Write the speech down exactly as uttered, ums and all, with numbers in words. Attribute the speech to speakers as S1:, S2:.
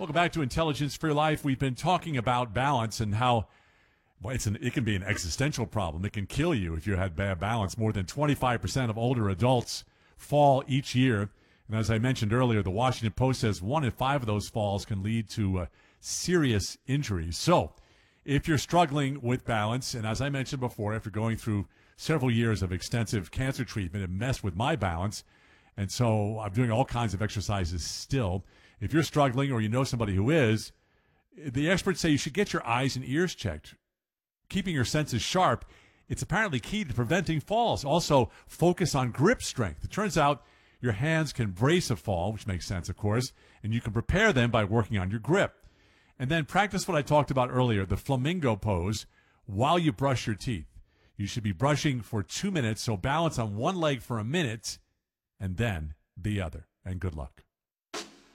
S1: Welcome back to Intelligence for Your Life. We've been talking about balance and how well, it's an, it can be an existential problem. It can kill you if you had bad balance. More than twenty-five percent of older adults fall each year. And as I mentioned earlier, the Washington Post says one in five of those falls can lead to uh, serious injuries. So if you're struggling with balance, and as I mentioned before, after going through several years of extensive cancer treatment, it messed with my balance. And so I'm doing all kinds of exercises still. If you're struggling or you know somebody who is, the experts say you should get your eyes and ears checked. Keeping your senses sharp, it's apparently key to preventing falls. Also, focus on grip strength. It turns out your hands can brace a fall, which makes sense, of course, and you can prepare them by working on your grip. And then practice what I talked about earlier, the flamingo pose, while you brush your teeth. You should be brushing for two minutes, so balance on one leg for a minute and then the other. And good luck.